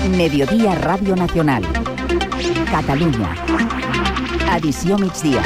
Mediodía Ràdio Nacional. Catalunya. Edició migdia.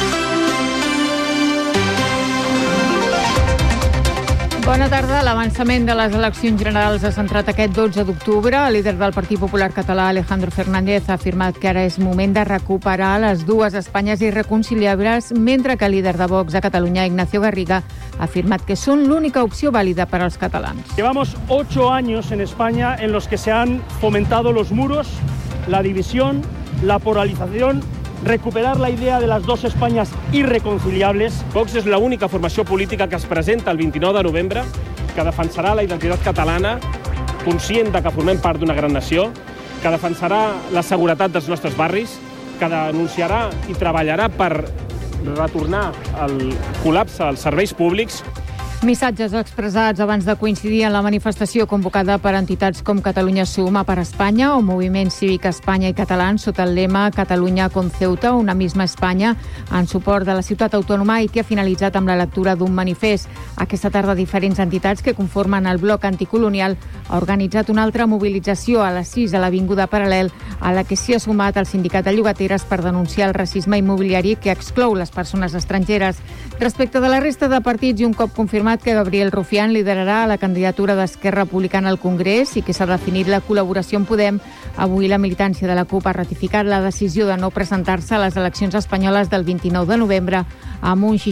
Bona tarda. L'avançament de les eleccions generals ha centrat aquest 12 d'octubre. El líder del Partit Popular Català, Alejandro Fernández, ha afirmat que ara és moment de recuperar les dues Espanyes irreconciliables, mentre que el líder de Vox a Catalunya, Ignacio Garriga, ha afirmat que són l'única opció vàlida per als catalans. Llevamos 8 años en España en los que se han fomentado los muros, la división, la polarización. Recuperar la idea de las dos Españas irreconciliables. Vox és l'única formació política que es presenta el 29 de novembre, que defensarà la identitat catalana, conscient de que formem part d'una gran nació, que defensarà la seguretat dels nostres barris, que denunciarà i treballarà per retornar el col·lapse als serveis públics. Missatges expressats abans de coincidir en la manifestació convocada per entitats com Catalunya Suma per Espanya o Moviment Cívic Espanya i Catalans sota el lema Catalunya con Ceuta, una misma Espanya, en suport de la ciutat autònoma i que ha finalitzat amb la lectura d'un manifest. Aquesta tarda diferents entitats que conformen el bloc anticolonial ha organitzat una altra mobilització a les 6 a l'Avinguda Paral·lel, a la que s'hi ha sumat el sindicat de llogateres per denunciar el racisme immobiliari que exclou les persones estrangeres. Respecte de la resta de partits i un cop confirmat que Gabriel Rufián liderarà la candidatura d'Esquerra Republicana al Congrés i que s'ha definit la col·laboració amb Podem, avui la militància de la CUP ha ratificat la decisió de no presentar-se a les eleccions espanyoles del 29 de novembre amb un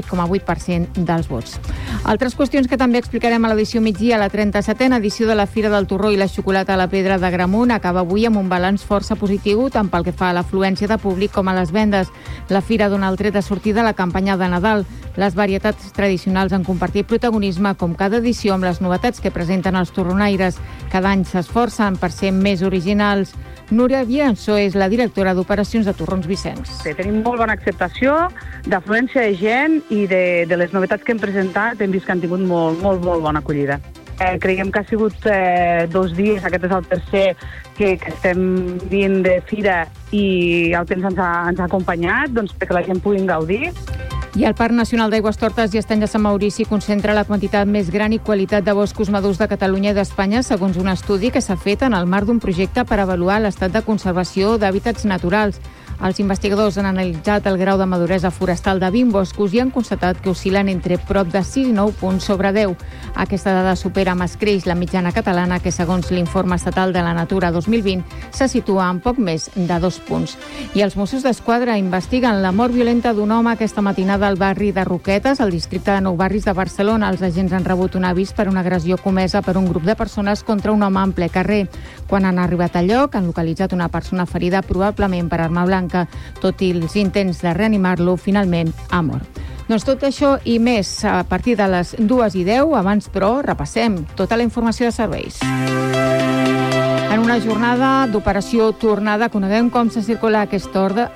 68,8% dels vots. Altres qüestions que també explicarem a l'edició migdia, la 37a edició de la Fira del Torró i la Xocolata a la Pedra d'Agramunt acaba avui amb un balanç força positiu tant pel que fa a l'afluència de públic com a les vendes. La Fira dona el tret de sortida a la campanya de Nadal. Les varietats tradicionals han compartit protagonisme com cada edició amb les novetats que presenten els torronaires. Cada any s'esforcen per ser més originals. Núria Bianso és la directora d'operacions de Torrons Vicenç. Tenim molt bona acceptació, d'afluència de gent i de les novetats que hem presentat hem vist que han tingut molt bona acollida. Creiem que ha sigut 2 dies, aquest és el tercer que estem dient de fira i el temps ens ha acompanyat perquè la gent pugui gaudir. I el Parc Nacional d'Aigües Tortes i Estany de Sant Maurici concentra la quantitat més gran i qualitat de boscos madurs de Catalunya i d'Espanya, segons un estudi que s'ha fet en el marc d'un projecte per avaluar l'estat de conservació d'hàbitats naturals. Els investigadors han analitzat el grau de maduresa forestal de 20 boscos i han constatat que oscil·len entre prop de 6 i 9 punts sobre 10. Aquesta dada supera amb escreix la mitjana catalana, que segons l'informe estatal de la Natura 2020 se situa en poc més de 2 punts. I els Mossos d'Esquadra investiguen la mort violenta d'un home aquesta matinada al barri de Roquetes, al districte de Nou Barris de Barcelona. Els agents han rebut un avís per una agressió comesa per un grup de persones contra un home en ple carrer. Quan han arribat al lloc, han localitzat una persona ferida, probablement per arma blanca. Tot i els intents de reanimar-lo, finalment ha mort. Doncs tot això i més a partir de les 2:10. Abans, però, repassem tota la informació de serveis. En una jornada d'operació tornada, coneguem com se circula a aquesta